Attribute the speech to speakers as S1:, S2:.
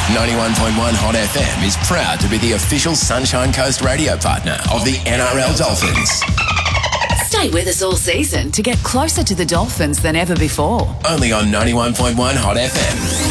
S1: 91.1 Hot FM is proud to be the official Sunshine Coast radio partner of the NRL Dolphins.
S2: Stay with us all season to get closer to the Dolphins than ever before.
S1: Only on 91.1 Hot FM.